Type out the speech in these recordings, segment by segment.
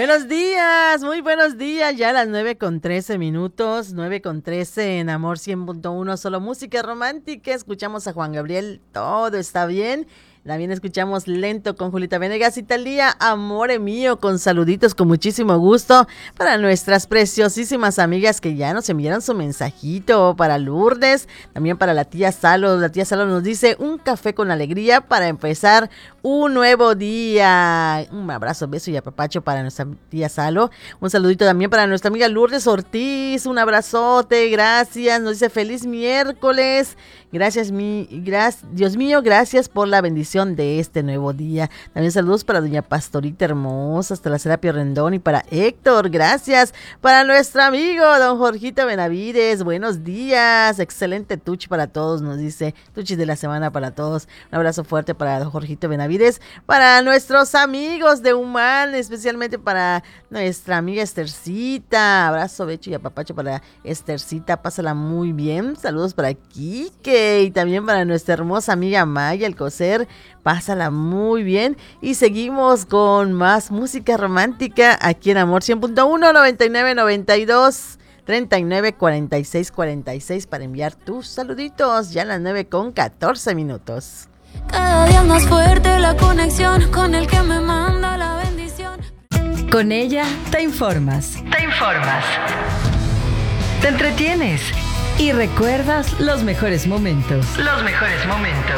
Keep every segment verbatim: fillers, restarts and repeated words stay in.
Buenos días, muy buenos días, ya a las nueve con trece minutos, nueve con trece en Amor cien punto uno, solo música romántica, escuchamos a Juan Gabriel, todo está bien. También escuchamos Lento con Julieta Venegas y Thalía, Amore Mío, con saluditos con muchísimo gusto para nuestras preciosísimas amigas que ya nos enviaron su mensajito, para Lourdes, también para la tía Salo. La tía Salo nos dice, un café con alegría para empezar un nuevo día. Un abrazo, beso y apapacho para nuestra tía Salo. Un saludito también para nuestra amiga Lourdes Ortiz, un abrazote, gracias. Nos dice feliz miércoles. Gracias, mi, gracias, Dios mío, gracias por la bendición de este nuevo día. También saludos para doña Pastorita hermosa, hasta la Serapio Rendón, y para Héctor, gracias. Para nuestro amigo don Jorgito Benavides, buenos días, excelente tuchi para todos, nos dice, tuchis de la semana para todos. Un abrazo fuerte para don Jorgito Benavides, para nuestros amigos de Humán, especialmente para nuestra amiga Estercita. Abrazo, becho y apapacho para Estercita, pásala muy bien. Saludos para Quique. Y también para nuestra hermosa amiga Maya Alcocer, pásala muy bien. Y seguimos con más música romántica aquí en Amor cien punto uno, noventa y nueve noventa y dos, treinta y nueve cuarenta y seis cuarenta y seis para enviar tus saluditos, ya a las nueve con catorce minutos. Cada día más fuerte la conexión con el que me manda la bendición. Con ella te informas, te informas, te entretienes y recuerdas los mejores momentos. Los mejores momentos.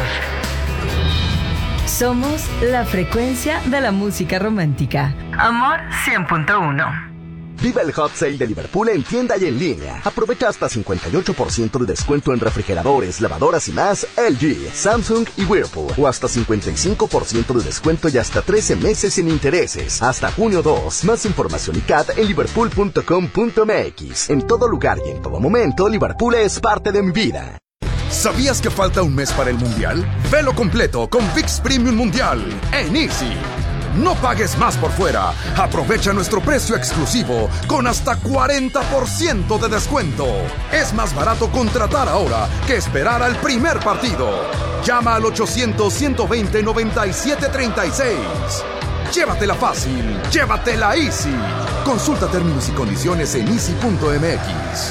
Somos la frecuencia de la música romántica. Amor cien punto uno. Viva el Hot Sale de Liverpool en tienda y en línea. Aprovecha hasta cincuenta y ocho por ciento de descuento en refrigeradores, lavadoras y más L G, Samsung y Whirlpool. O hasta cincuenta y cinco por ciento de descuento y hasta trece meses sin intereses. Hasta junio dos. Más información y C A T en liverpool punto com punto m x. En todo lugar y en todo momento, Liverpool es parte de mi vida. ¿Sabías que falta un mes para el Mundial? Velo completo con ViX Premium Mundial en Easy. No pagues más por fuera. Aprovecha nuestro precio exclusivo con hasta cuarenta por ciento de descuento. Es más barato contratar ahora que esperar al primer partido. Llama al ochocientos, ciento veinte, noventa y siete treinta y seis. Llévatela fácil, llévatela Easy. Consulta términos y condiciones en easy punto m x.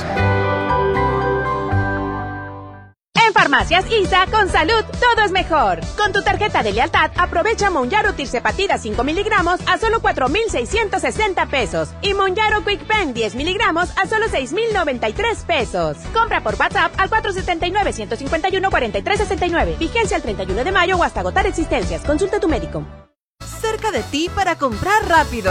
En Farmacias I S A, con salud, todo es mejor. Con tu tarjeta de lealtad, aprovecha Monjaro Tirzepatida cinco miligramos a solo cuatro mil seiscientos sesenta pesos. Y Monjaro Quick Pen diez miligramos a solo seis mil noventa y tres pesos. Compra por WhatsApp al cuatro siete nueve, uno cinco uno, cuatro tres seis nueve. Vigencia el treinta y uno de mayo o hasta agotar existencias. Consulta a tu médico. Cerca de ti para comprar rápido.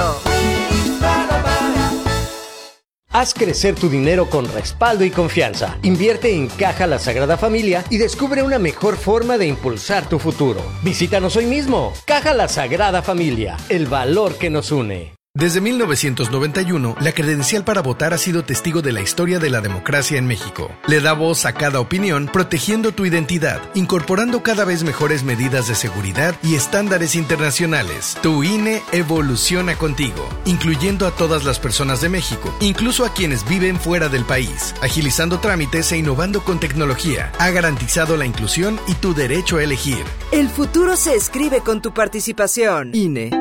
Haz crecer tu dinero con respaldo y confianza. Invierte en Caja La Sagrada Familia y descubre una mejor forma de impulsar tu futuro. Visítanos hoy mismo. Caja La Sagrada Familia, el valor que nos une. Desde mil novecientos noventa y uno, la credencial para votar ha sido testigo de la historia de la democracia en México. Le da voz a cada opinión, protegiendo tu identidad, incorporando cada vez mejores medidas de seguridad y estándares internacionales. Tu I N E evoluciona contigo, incluyendo a todas las personas de México, incluso a quienes viven fuera del país, agilizando trámites e innovando con tecnología. Ha garantizado la inclusión y tu derecho a elegir. El futuro se escribe con tu participación. I N E.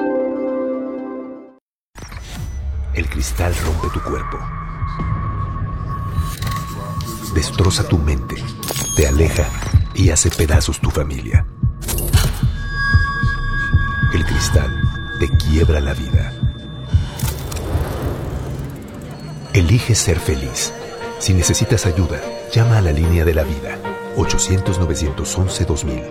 El cristal rompe tu cuerpo, destroza tu mente, te aleja y hace pedazos tu familia. El cristal te quiebra la vida. Elige ser feliz. Si necesitas ayuda, llama a la línea de la vida, ochocientos, novecientos once, dos mil.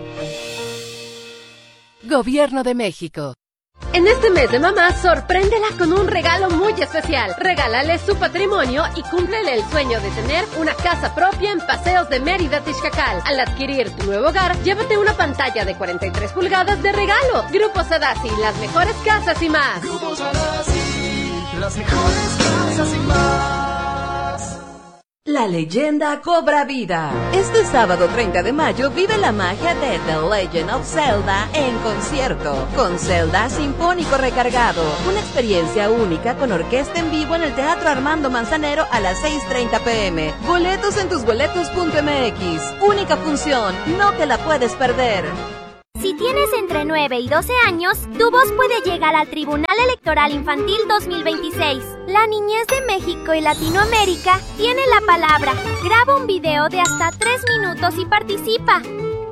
Gobierno de México. En este mes de mamá, sorpréndela con un regalo muy especial. Regálale su patrimonio y cúmplele el sueño de tener una casa propia en Paseos de Mérida, Tixcacal. Al adquirir tu nuevo hogar, llévate una pantalla de cuarenta y tres pulgadas de regalo. Grupo Sadasi, las mejores casas y más. Grupo Sadasi, las mejores casas y más. La leyenda cobra vida. Este sábado treinta de mayo vive la magia de The Legend of Zelda en concierto, con Zelda Sinfónico Recargado. Una experiencia única con orquesta en vivo en el Teatro Armando Manzanero a las seis treinta pm. Boletos en tus boletos punto m x. Única función, no te la puedes perder. Si tienes entre nueve y doce años, tu voz puede llegar al Tribunal Electoral Infantil dos mil veintiséis. La niñez de México y Latinoamérica tiene la palabra. Graba un video de hasta tres minutos y participa.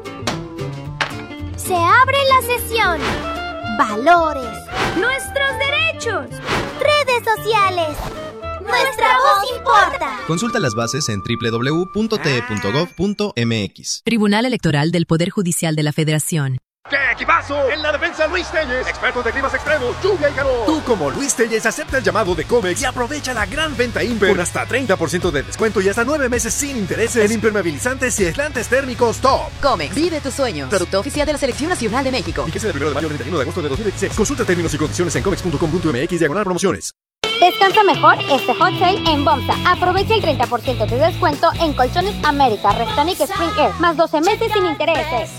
Se abre la sesión. Valores. Nuestros derechos. Redes sociales. Nuestra voz importa. Consulta las bases en doble u doble u doble u punto t e punto gov punto m x. Tribunal Electoral del Poder Judicial de la Federación. ¡Qué equipazo! En la defensa, Luis Telles, expertos de climas extremos, lluvia y calor. Tú, como Luis Telles, acepta el llamado de Comex y aprovecha la gran venta Imper con hasta treinta por ciento de descuento y hasta nueve meses sin intereses en impermeabilizantes y aislantes térmicos top. Comex, vive tus sueños. Producto oficial de la Selección Nacional de México. Y que sea del primero de mayo al treinta y uno de agosto de dos mil veintiséis. Consulta términos y condiciones en comex punto com punto m x diagonal promociones. Descansa mejor este hot sale en Bomsa. Aprovecha el treinta por ciento de descuento en Colchones América, Restonic Spring Air, más doce meses sin intereses.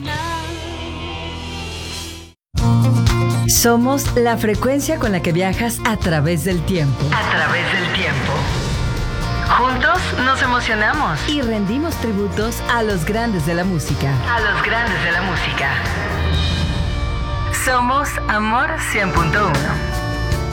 Somos la frecuencia con la que viajas a través del tiempo. A través del tiempo. Juntos nos emocionamos. Y rendimos tributos a los grandes de la música. A los grandes de la música. Somos Amor cien punto uno.